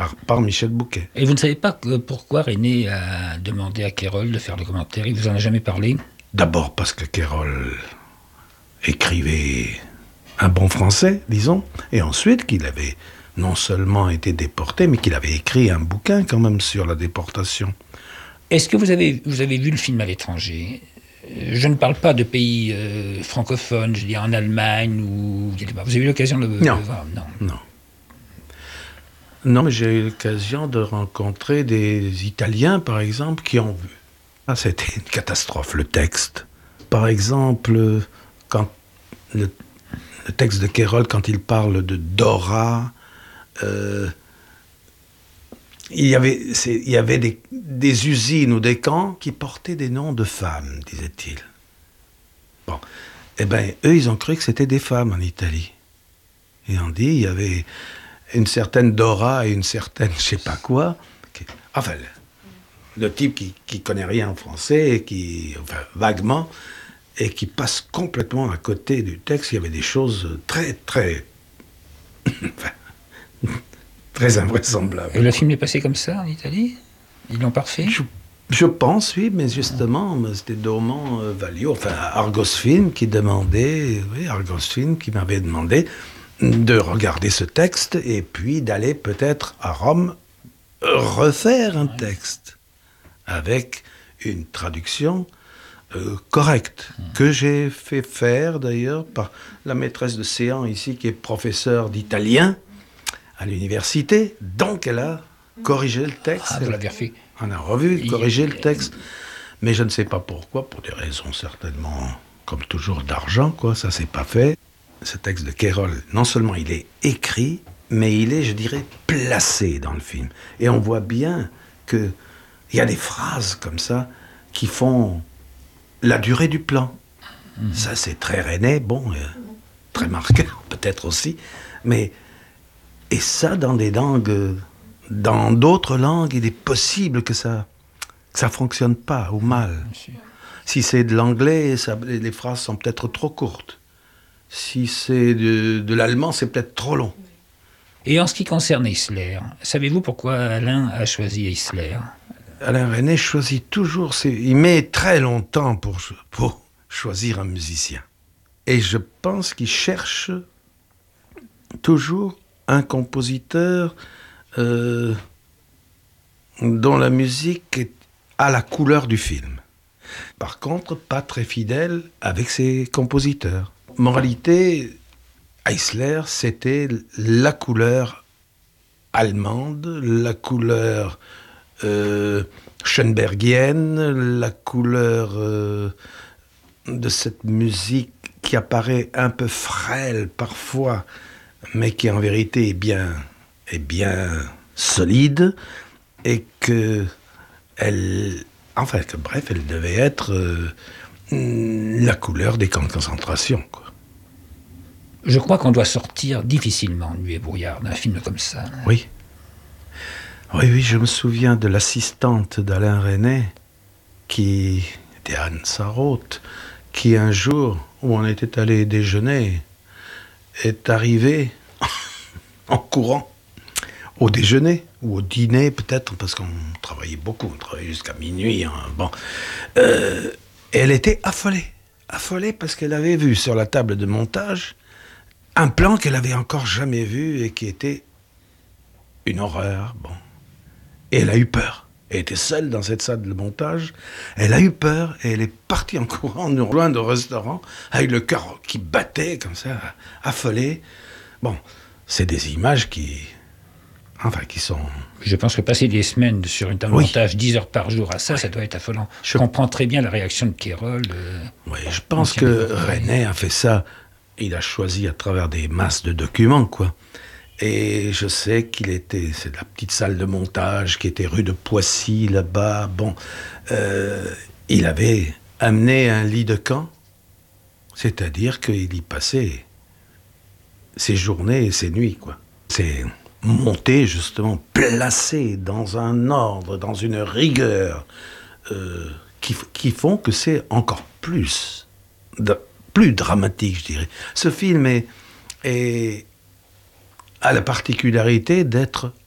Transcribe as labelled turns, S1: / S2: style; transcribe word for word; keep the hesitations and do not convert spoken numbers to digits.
S1: par, par Michel Bouquet.
S2: Et vous ne savez pas que, pourquoi René a demandé à Quérol de faire le commentaire? Il vous en a jamais parlé?
S1: D'abord parce que Quérol écrivait un bon français, disons, et ensuite qu'il avait non seulement été déporté, mais qu'il avait écrit un bouquin quand même sur la déportation.
S2: Est-ce que vous avez, vous avez vu le film à l'étranger? Je ne parle pas de pays euh, francophones, je dis en Allemagne ou... Vous avez eu l'occasion de, de
S1: non.
S2: voir? Non.
S1: Non. Non, mais j'ai eu l'occasion de rencontrer des Italiens, par exemple, qui ont vu. Ah, c'était une catastrophe, le texte. Par exemple, quand le, le texte de Quérol, quand il parle de Dora, euh, il y avait, c'est, il y avait des, des usines ou des camps qui portaient des noms de femmes, disait-il. Bon, eh bien, eux, ils ont cru que c'était des femmes en Italie. Ils ont dit, il y avait une certaine Dora et une certaine je sais pas quoi. Qui, enfin, le, le type qui, qui connaît rien en français, et qui, enfin, vaguement, et qui passe complètement à côté du texte. Il y avait des choses très, très... enfin, très invraisemblables.
S2: Et le film est passé comme ça en Italie? Ils l'ont parfait?
S1: Je, je pense, oui, mais justement, c'était Dormand euh, Valio, enfin Argos Film qui demandait, oui, Argos Film qui m'avait demandé de regarder ce texte et puis d'aller peut-être à Rome refaire un texte avec une traduction euh, correcte, mmh. que j'ai fait faire d'ailleurs par la maîtresse de Séan ici qui est professeure d'italien à l'université, donc elle a corrigé le texte.
S2: Ah, vous l'avez refait.
S1: On a revu, corrigé le texte, mais je ne sais pas pourquoi, pour des raisons certainement, comme toujours, d'argent, quoi, ça s'est pas fait. Ce texte de Quérol, non seulement il est écrit, mais il est, je dirais, placé dans le film. Et on voit bien qu'il y a des phrases comme ça qui font la durée du plan. Mmh. Ça, c'est très René, bon, euh, très marquant peut-être aussi, mais... Et ça, dans des langues, dans d'autres langues, il est possible que ça que ça fonctionne pas ou mal. Si c'est de l'anglais, ça, les phrases sont peut-être trop courtes. Si c'est de, de l'allemand, c'est peut-être trop long.
S2: Et en ce qui concerne Eisler, savez-vous pourquoi Alain a choisi Eisler?
S1: Alain René choisit toujours, ses, il met très longtemps pour, pour choisir un musicien. Et je pense qu'il cherche toujours un compositeur euh, dont la musique est à la couleur du film. Par contre, pas très fidèle avec ses compositeurs. Moralité, Eisler, c'était la couleur allemande, la couleur euh, schönbergienne, la couleur euh, de cette musique qui apparaît un peu frêle parfois, mais qui en vérité est bien, est bien solide, et que elle, enfin, que, bref, elle devait être euh, la couleur des camps de concentration, quoi.
S2: Je crois qu'on doit sortir difficilement, Nuit et brouillard, d'un film comme ça.
S1: Oui. Oui, oui, je me souviens de l'assistante d'Alain René, qui était Anne Sarraute, qui un jour, où on était allé déjeuner, est arrivée en courant au déjeuner, ou au dîner peut-être, parce qu'on travaillait beaucoup, on travaillait jusqu'à minuit. Hein, bon. euh, elle était affolée, affolée parce qu'elle avait vu sur la table de montage un plan qu'elle avait encore jamais vu et qui était une horreur. Bon. Et elle a eu peur. Elle était seule dans cette salle de montage. Elle a eu peur et elle est partie en courant, nous rejoindre au restaurant, avec le cœur qui battait comme ça, affolée. Bon, c'est des images qui... Enfin, qui sont...
S2: Je pense que passer des semaines sur un
S1: oui.
S2: montage, dix heures par jour à ça, oui. ça doit être affolant. Je comprends très bien la réaction de Quérol. Euh,
S1: oui, je pense que René a fait ça. Il a choisi à travers des masses de documents, quoi. Et je sais qu'il était... C'est la petite salle de montage qui était rue de Poissy, là-bas. Bon, euh, il avait amené un lit de camp, c'est-à-dire qu'il y passait ses journées et ses nuits, quoi. C'est monté, justement, placé dans un ordre, dans une rigueur, euh, qui, qui font que c'est encore plus, de, plus dramatique, je dirais. Ce film est... est a la particularité d'être